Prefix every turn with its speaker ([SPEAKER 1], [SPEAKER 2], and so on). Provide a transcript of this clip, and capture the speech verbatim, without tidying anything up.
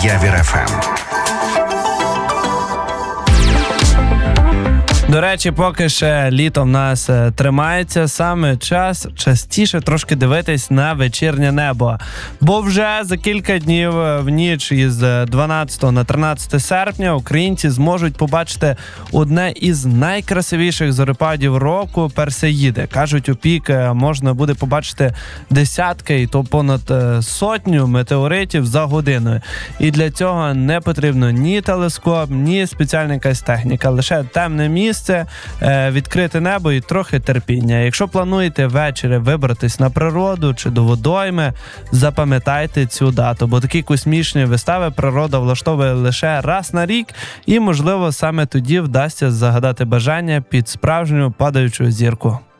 [SPEAKER 1] Явір еф ем.
[SPEAKER 2] До речі, поки ще літо в нас тримається, саме час частіше трошки дивитись на вечірнє небо. Бо вже за кілька днів в ніч із дванадцятого на тринадцяте серпня українці зможуть побачити одне із найкрасивіших зорепадів року – Персеїди. Кажуть, у пік можна буде побачити десятки, і то понад сотню метеоритів за годину. І для цього не потрібно ні телескоп, ні спеціальна якась техніка, лише темне місце, Це відкрите небо і трохи терпіння. Якщо плануєте ввечері вибратись на природу чи до водойми, запам'ятайте цю дату, бо такі космічні вистави природа влаштовує лише раз на рік, і, можливо, саме тоді вдасться загадати бажання під справжню падаючу зірку.